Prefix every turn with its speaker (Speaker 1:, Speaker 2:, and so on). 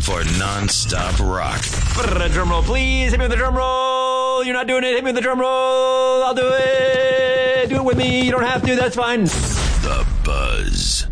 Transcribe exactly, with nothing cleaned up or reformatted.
Speaker 1: for nonstop rock.
Speaker 2: Drum roll, please. Hit me with the drum roll. You're not doing it. Hit me with the drum roll. I'll do it. Do it with me. You don't have to. That's fine.
Speaker 1: The Buzz.